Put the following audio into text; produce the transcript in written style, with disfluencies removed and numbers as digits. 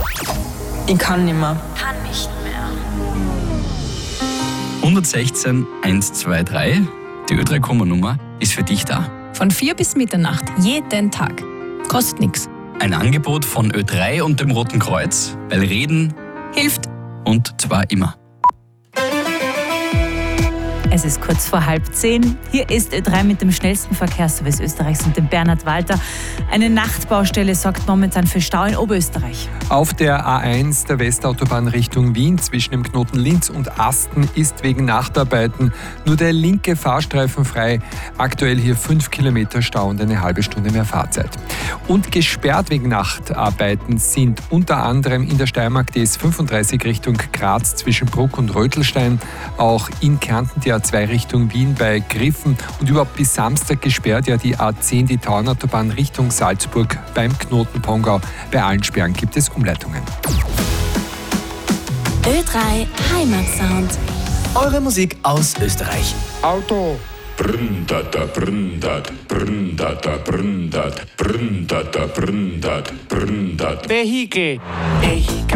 Ich kann nicht mehr. Kann nicht mehr. 116 123, die Ö3-Nummer ist für dich da. Von 4 bis Mitternacht, jeden Tag. Kostet nichts. Ein Angebot von Ö3 und dem Roten Kreuz, weil Reden Hilft. und zwar immer. Es ist kurz vor 9:30. Hier ist Ö3 mit dem schnellsten Verkehrsservice Österreichs und dem Bernhard Walter. Eine Nachtbaustelle sorgt momentan für Stau in Oberösterreich. Auf der A1 der Westautobahn Richtung Wien zwischen dem Knoten Linz und Asten ist wegen Nachtarbeiten nur der linke Fahrstreifen frei. Aktuell hier 5 Kilometer Stau und eine halbe Stunde mehr Fahrzeit. Und gesperrt wegen Nachtarbeiten sind unter anderem in der Steiermark die S35 Richtung Graz zwischen Bruck und Rötelstein, auch in Kärnten die A2 Richtung Wien bei Griffen und überhaupt bis Samstag gesperrt ja die A10, die Tauernautobahn Richtung Salzburg beim Knoten Pongau. Bei allen Sperren gibt es Umleitungen. Ö3 Heimatsound. Eure Musik aus Österreich. Auto. Brndata, brndat, brndata, brndat, brndata, brndat, brndat. Vehikel. Ich kann